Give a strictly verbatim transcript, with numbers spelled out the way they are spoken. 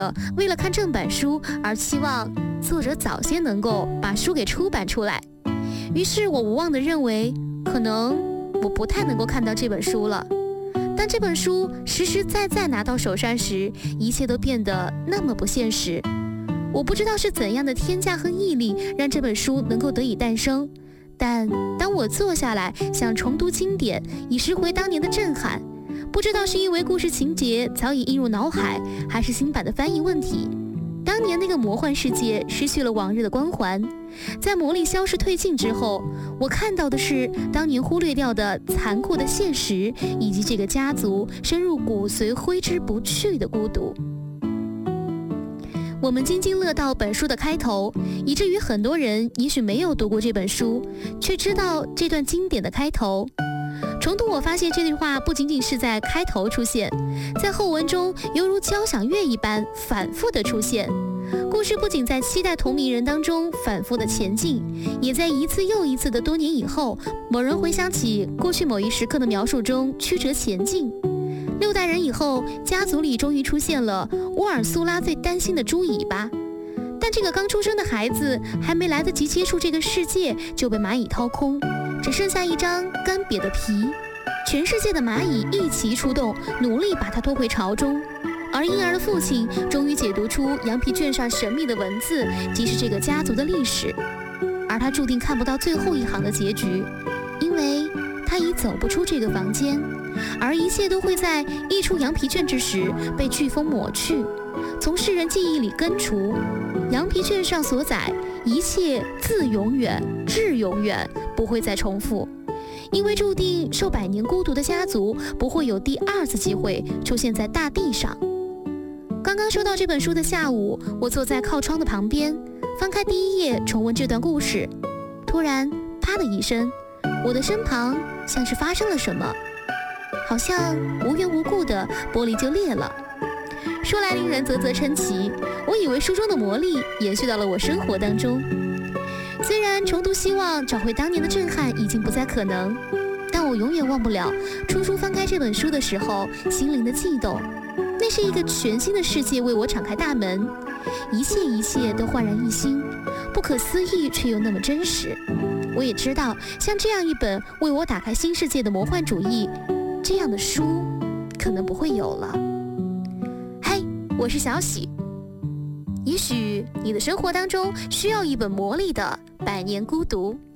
呃，为了看正版书而期望作者早些能够把书给出版出来。于是我无望地认为，可能我不太能够看到这本书了。当这本书实实在在拿到手上时，一切都变得那么不现实。我不知道是怎样的天价和毅力让这本书能够得以诞生，但当我坐下来想重读经典，以拾回当年的震撼，不知道是因为故事情节早已印入脑海，还是新版的翻译问题，当年那个魔幻世界失去了往日的光环。在魔力消失褪尽之后，我看到的是当年忽略掉的残酷的现实，以及这个家族深入骨髓挥之不去的孤独。我们津津乐道本书的开头，以至于很多人也许没有读过这本书，却知道这段经典的开头。重读我发现这句话不仅仅是在开头出现，在后文中犹如交响乐一般反复的出现。故事不仅在期待同龄人当中反复的前进，也在一次又一次的多年以后，某人回想起过去某一时刻的描述中曲折前进。六代人以后，家族里终于出现了乌尔苏拉最担心的猪尾巴，但这个刚出生的孩子还没来得及接触这个世界，就被蚂蚁掏空，只剩下一张干瘪的皮。全世界的蚂蚁一齐出动，努力把它拖回巢中。而婴儿的父亲终于解读出羊皮卷上神秘的文字，即是这个家族的历史。而他注定看不到最后一行的结局，因为他已走不出这个房间，而一切都会在溢出羊皮卷之时被飓风抹去，从世人记忆里根除。羊皮卷上所载一切自永远至永远不会再重复，因为注定受百年孤独的家族不会有第二次机会出现在大地上。刚刚收到这本书的下午，我坐在靠窗的旁边，翻开第一页重温这段故事。突然啪的一声，我的身旁像是发生了什么，好像无缘无故的玻璃就裂了。说来令人啧啧称奇，我以为书中的魔力延续到了我生活当中。虽然重读希望找回当年的震撼已经不再可能，但我永远忘不了初初翻开这本书的时候心灵的悸动。那是一个全新的世界为我敞开大门，一切一切都焕然一新，不可思议却又那么真实。我也知道，像这样一本为我打开新世界的魔幻主义，这样的书可能不会有了。嘿，我是小喜，也许你的生活当中需要一本魔力的百年孤独。